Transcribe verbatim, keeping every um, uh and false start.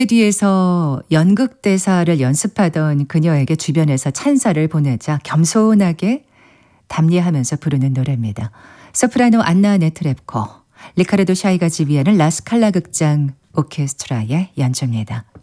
뒤에서 연극 대사를 연습하던 그녀에게 주변에서 찬사를 보내자 겸손하게 답례하면서 부르는 노래입니다. 소프라노 안나 네트랩코, 리카르도 샤이가 지휘하는 라스칼라 극장 오케스트라의 연주입니다.